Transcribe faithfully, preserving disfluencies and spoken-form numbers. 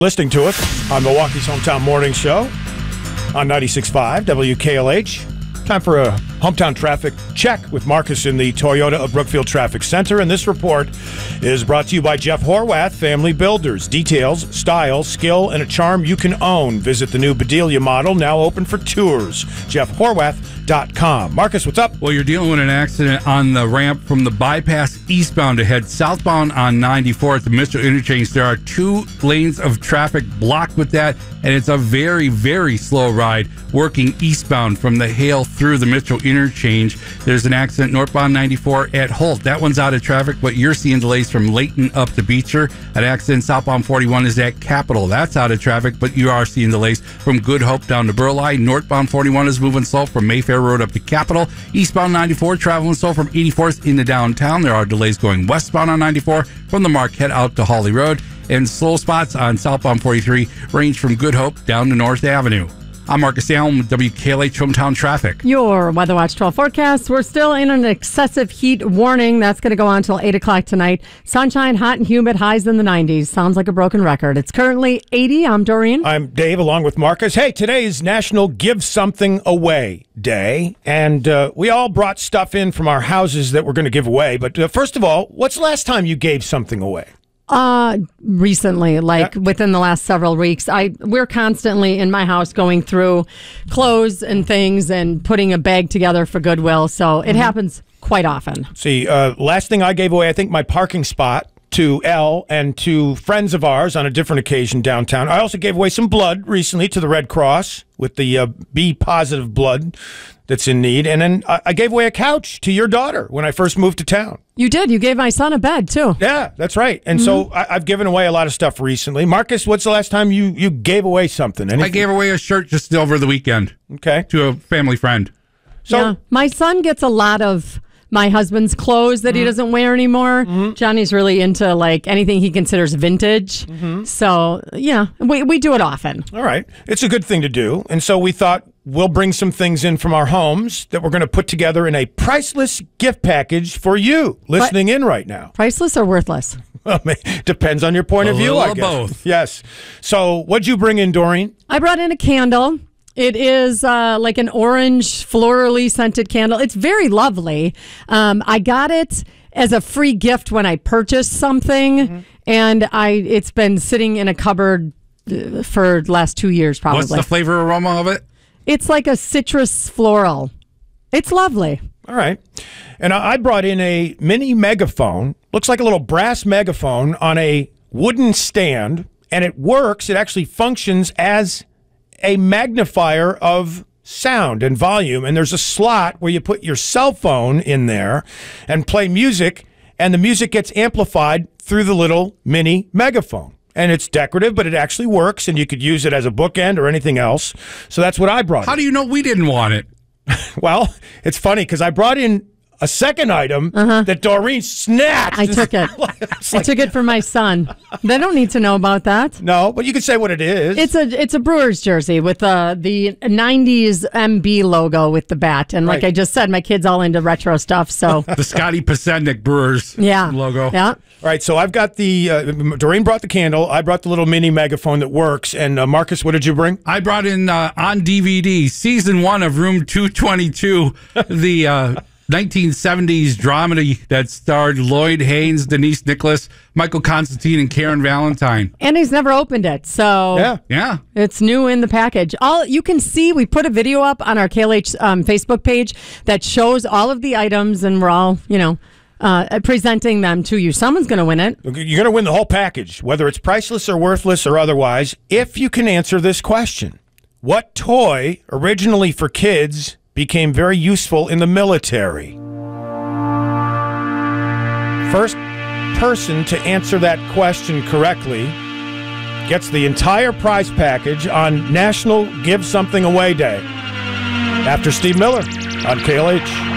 Listening to us on Milwaukee's Hometown Morning Show on ninety-six point five W K L H. Time for a hometown traffic check with Marcus in the Toyota of Brookfield Traffic Center. And this report is brought to you by Jeff Horwath, Family Builders. Details, style, skill, and a charm you can own. Visit the new Bedelia model, now open for tours. jeff horwath dot com. Marcus, what's up? Well, you're dealing with an accident on the ramp from the bypass eastbound to head southbound on ninety-four at the Mitchell Interchange. There are two lanes of traffic blocked with that, and it's a very, very slow ride working eastbound from the Hale through the Mitchell Interchange. There's an accident northbound ninety-four at Holt. That one's out of traffic, but you're seeing delays from Layton up to Beecher. An accident southbound forty-one is at Capitol. That's out of traffic, but you are seeing delays from Good Hope down to Burleigh. Northbound forty-one is moving slow from Mayfair Road up to Capitol. Eastbound ninety-four traveling slow from eighty-fourth into downtown. There are delays going westbound on ninety-four from the Marquette out to Hawley Road. And slow spots on southbound forty-three range from Good Hope down to North Avenue. I'm Marcus Allen with W K L H Hometown Traffic. Your Weather Watch twelve forecast. We're still in an excessive heat warning. That's going to go on until eight o'clock tonight. Sunshine, hot and humid, highs in the nineties. Sounds like a broken record. It's currently eighty. I'm Doreen. I'm Dave, along with Marcus. Hey, today is National Give Something Away Day, and uh, we all brought stuff in from our houses that we're going to give away. But uh, first of all, what's the last time you gave something away? Uh, recently, like yeah. within the last several weeks, I we're constantly in my house going through clothes and things and putting a bag together for Goodwill. So it mm-hmm. happens quite often. See, uh, last thing I gave away, I think my parking spot to Elle and to friends of ours on a different occasion downtown. I also gave away some blood recently to the Red Cross with the uh, B positive blood that's in need. And then I, I gave away a couch to your daughter when I first moved to town. You did. You gave my son a bed, too. Yeah, that's right. And mm-hmm. so I, I've given away a lot of stuff recently. Marcus, what's the last time you, you gave away something? Anything? I gave away a shirt just over the weekend. Okay. To a family friend. So yeah. My son gets a lot of my husband's clothes that mm-hmm. he doesn't wear anymore. Mm-hmm. Johnny's really into like anything he considers vintage. Mm-hmm. So, yeah, we, we do it often. All right. It's a good thing to do. And so we thought we'll bring some things in from our homes that we're going to put together in a priceless gift package for you listening but in right now. Priceless or worthless? Well, depends on your point a of view, I guess. Both. Yes. So what'd you bring in, Doreen? I brought in a candle. It is uh, like an orange, florally scented candle. It's very lovely. Um, I got it as a free gift when I purchased something, mm-hmm. and I it's been sitting in a cupboard for the last two years, probably. What's the flavor aroma of it? It's like a citrus floral. It's lovely. All right. And I brought in a mini megaphone. Looks like a little brass megaphone on a wooden stand, and it works. It actually functions as a magnifier of sound and volume, and there's a slot where you put your cell phone in there and play music, and the music gets amplified through the little mini megaphone. And it's decorative, but it actually works, and you could use it as a bookend or anything else. So that's what I brought How in. do you know we didn't want it? Well, it's funny because I brought in a second item uh-huh. that Doreen snatched. I took it. like, I took it for my son. They don't need to know about that. No, but you can say what it is. It's a it's a Brewers jersey with uh, the nineties M B logo with the bat. And like right. I just said, my kid's all into retro stuff. So the Scotty Pasendik Brewers yeah. logo. Yeah. All right, so I've got the, uh, Doreen brought the candle. I brought the little mini megaphone that works. And uh, Marcus, what did you bring? I brought in uh, on D V D, season one of Room two twenty-two, the uh, nineteen seventies dramedy that starred Lloyd Haynes, Denise Nicholas, Michael Constantine, and Karen Valentine. And he's never opened it, so yeah, yeah, it's new in the package. All you can see, we put a video up on our K L H um, Facebook page that shows all of the items, and we're all, you know, uh, presenting them to you. Someone's going to win it. You're going to win the whole package, whether it's priceless or worthless or otherwise, if you can answer this question. What toy, originally for kids, became very useful in the military? First person to answer that question correctly gets the entire prize package on National Give Something Away Day. After Steve Miller on K L H.